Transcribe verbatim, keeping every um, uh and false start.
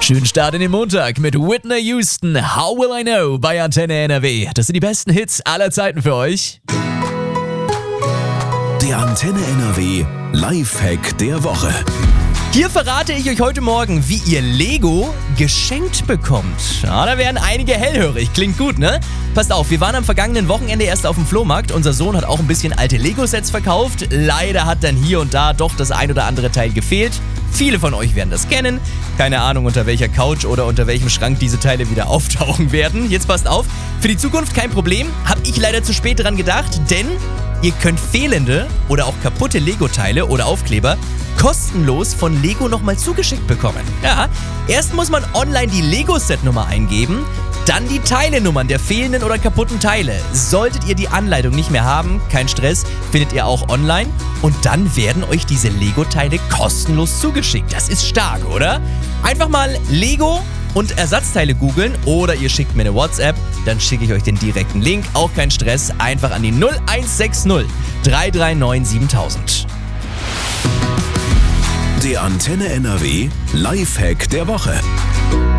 Schönen Start in den Montag mit Whitney Houston, How Will I Know bei Antenne N R W. Das sind die besten Hits aller Zeiten für euch. Der Antenne N R W Lifehack der Woche. Hier verrate ich euch heute Morgen, wie ihr Lego geschenkt bekommt. Ja, da werden einige hellhörig. Klingt gut, ne? Passt auf, wir waren am vergangenen Wochenende erst auf dem Flohmarkt. Unser Sohn hat auch ein bisschen alte Lego-Sets verkauft. Leider hat dann hier und da doch das ein oder andere Teil gefehlt. Viele von euch werden das kennen. Keine Ahnung, unter welcher Couch oder unter welchem Schrank diese Teile wieder auftauchen werden. Jetzt passt auf, für die Zukunft kein Problem. Hab ich leider zu spät dran gedacht, denn ihr könnt fehlende oder auch kaputte Lego-Teile oder Aufkleber kostenlos von Lego nochmal zugeschickt bekommen. Ja, erst muss man online die Lego-Set-Nummer eingeben, dann die Teilenummern der fehlenden oder kaputten Teile. Solltet ihr die Anleitung nicht mehr haben, kein Stress, findet ihr auch online. Und dann werden euch diese Lego-Teile kostenlos zugeschickt. Das ist stark, oder? Einfach mal Lego und Ersatzteile googeln oder ihr schickt mir eine WhatsApp, dann schicke ich euch den direkten Link. Auch kein Stress, einfach an die null eins sechs null drei drei neun siebentausend. Der Antenne N R W Lifehack der Woche.